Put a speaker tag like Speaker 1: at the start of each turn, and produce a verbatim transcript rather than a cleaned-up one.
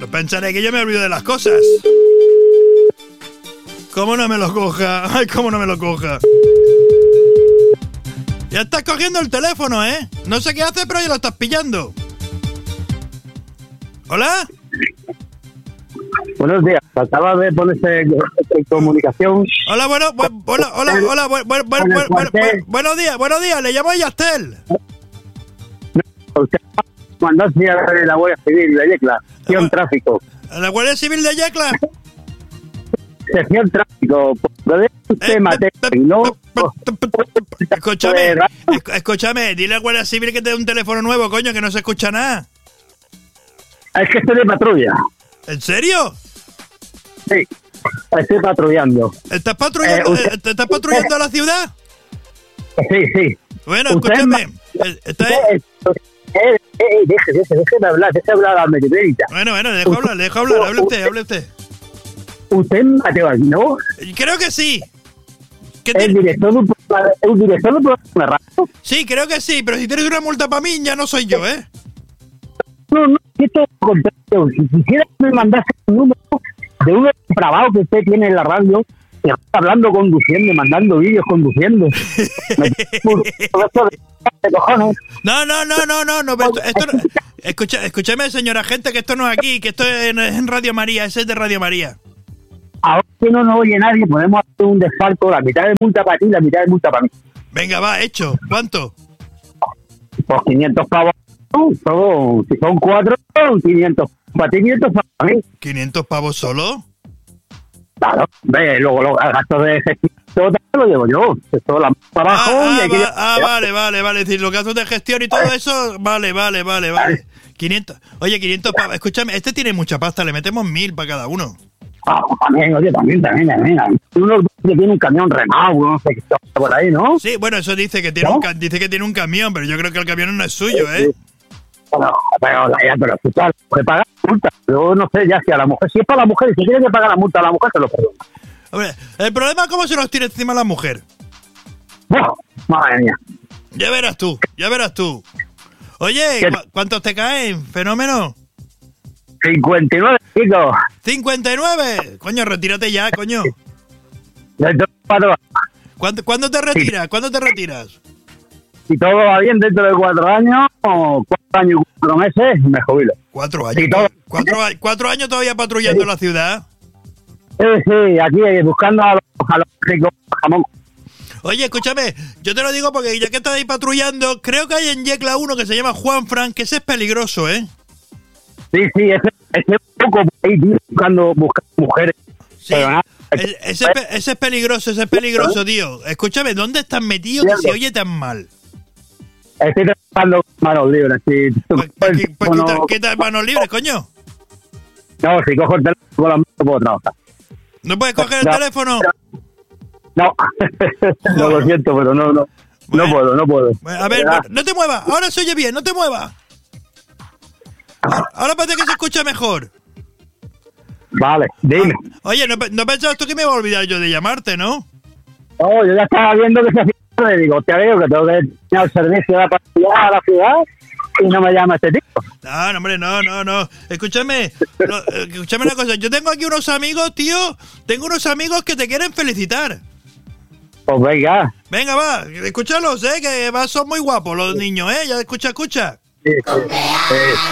Speaker 1: No pensaré que yo me olvido de las cosas. ¿Cómo no me lo coja? Ay, cómo no me lo coja. Ya estás cogiendo el teléfono, ¿eh? No sé qué hace, pero ya lo estás pillando. ¿Hola?
Speaker 2: Buenos días, acaba de ponerse en comunicación.
Speaker 1: Hola, bueno, bu- hola, hola, hola, bu- bu- bu- bu- bu- bu- buenos días, buenos días, le llamo a Yastel.
Speaker 2: Usted mandó a la Guardia Civil de Yecla, sección tráfico.
Speaker 1: ¿A la Guardia Civil de Yecla?
Speaker 2: Sección tráfico, puede usted matar, ¿no?
Speaker 1: Escúchame, esc- escúchame, dile a la Guardia Civil que te dé un teléfono nuevo, coño, que no se escucha nada.
Speaker 2: Es que estoy de patrulla.
Speaker 1: ¿En serio?
Speaker 2: Sí, estoy patrullando.
Speaker 1: ¿Estás patrullando,
Speaker 2: Eh, usted-
Speaker 1: eh, ¿te estás patrullando la ciudad?
Speaker 2: Sí, sí.
Speaker 1: Bueno,
Speaker 2: Usted
Speaker 1: escúchame.
Speaker 2: ma-
Speaker 1: eh, está-
Speaker 2: Eh, eh, eh, deje, deje, déjeme hablar, déjeme hablar a la meteorita.
Speaker 1: Bueno, bueno, le dejo hablar, le dejo hablar, hable usted, hable usted.
Speaker 2: Usted es Mateo, ¿no?
Speaker 1: Creo que sí. ¿Qué
Speaker 2: El
Speaker 1: te-
Speaker 2: director de un programa, el director de un programa de radio.
Speaker 1: Sí, creo que sí, pero si tienes una multa para mí, ya no soy yo, ¿eh?
Speaker 2: No, no, esto es lo contrario. Si quisiera que me mandase un número de un depravado que usted tiene en la radio, que está hablando conduciendo, mandando vídeos conduciendo. Me- esto de- de cojones.
Speaker 1: No, no, no, no, no, no, pero esto, esto no- escucha, escúchame, señora gente, que esto no es aquí, que esto es en, es en Radio María, ese es de Radio María.
Speaker 2: Ahora que no nos oye nadie, podemos hacer un desfalco, la mitad de multa para ti y la mitad de multa para mí.
Speaker 1: Venga, va, hecho. ¿Cuánto?
Speaker 2: Pues quinientos pavos. Son, si son cuatro, son quinientos para ti, quinientos para mí.
Speaker 1: ¿quinientos pavos solo?
Speaker 2: Claro, ve, luego los gastos de gestión todo lo llevo yo. Esto la para abajo
Speaker 1: Ah,
Speaker 2: y
Speaker 1: ah,
Speaker 2: hay que
Speaker 1: va- ah, vale, vale, vale. Es decir, los gastos de gestión y todo eso, vale, vale, vale, vale. quinientos. Oye, quinientos pavos. Escúchame, este tiene mucha pasta, le metemos mil para cada uno.
Speaker 2: Ah, también, oye, también, también, también. Uno que tiene un camión remado, no sé qué está por ahí, ¿no?
Speaker 1: Sí, bueno, eso dice que tiene
Speaker 2: ¿No?
Speaker 1: un, ca- dice que tiene un camión, pero yo creo que el camión no es suyo, ¿eh?
Speaker 2: Bueno, pero, ya, pero escucha, que paga la multa. Yo no sé ya si a la mujer, si es para la mujer, si quiere que pague la multa a la mujer, se lo perdona.
Speaker 1: Hombre, el problema es cómo se nos tira encima la mujer.
Speaker 2: Bueno, madre mía.
Speaker 1: Ya verás tú, ya verás tú. Oye,
Speaker 2: ¿Qué?
Speaker 1: ¿cu- ¿cuántos te caen? ¿Fenómeno?
Speaker 2: cincuenta y nueve, chicos.
Speaker 1: cincuenta y nueve. Coño, retírate ya, coño.
Speaker 2: Dentro de cuatro años.
Speaker 1: ¿Cuándo, ¿cuándo te retiras? ¿Cuándo te retiras?
Speaker 2: Si todo va bien dentro de cuatro años, o cuatro años y cuatro meses, me jubilo.
Speaker 1: Cuatro años.
Speaker 2: Sí, todo.
Speaker 1: Cuatro, a- cuatro años todavía patrullando la ciudad.
Speaker 2: Sí, sí, aquí eh, buscando a los, a los ricos jamón.
Speaker 1: Oye, escúchame, yo te lo digo porque ya que estás ahí patrullando, creo que hay en Yecla uno que se llama Juan Fran, que ese es peligroso, ¿eh?
Speaker 2: Sí, sí, ese, ese un poco ahí tío, buscando, buscando mujeres.
Speaker 1: Sí.
Speaker 2: Pero nada,
Speaker 1: E- Ese, pe- ese es peligroso, ese es peligroso, tío. Escúchame, ¿dónde estás metido que se oye tan mal?
Speaker 2: Estoy trabajando con manos libres. Si,
Speaker 1: Pues, pues, ¿qué- pues,
Speaker 2: no,
Speaker 1: quita- quita manos libres, coño.
Speaker 2: no, si cojo el teléfono con las manos, no puedo trabajar.
Speaker 1: ¿No puedes coger el
Speaker 2: No.
Speaker 1: teléfono?
Speaker 2: No, no lo siento, pero no, no,
Speaker 1: Bueno.
Speaker 2: no puedo, no puedo.
Speaker 1: Bueno, a ver,
Speaker 2: ¿verdad?
Speaker 1: no te muevas. Ahora se oye bien, no te muevas. Ahora, ahora parece que se escucha mejor.
Speaker 2: Vale, dime.
Speaker 1: Oye, ¿no, pe- no pensabas tú que me iba a olvidar yo de llamarte, ¿no?
Speaker 2: No, yo ya estaba viendo que se hacía tarde, digo, te veo que tengo que tener el servicio de patrulla a la ciudad y no me llama este tipo.
Speaker 1: No, no, hombre, no, no, no. Escúchame, no, eh, escúchame una cosa. Yo tengo aquí unos amigos, tío. Tengo unos amigos que te quieren felicitar.
Speaker 2: Pues venga.
Speaker 1: Venga, va, escúchalos, eh, que va, son muy guapos los niños, eh. Ya escucha, escucha.
Speaker 2: Sí, sí, sí.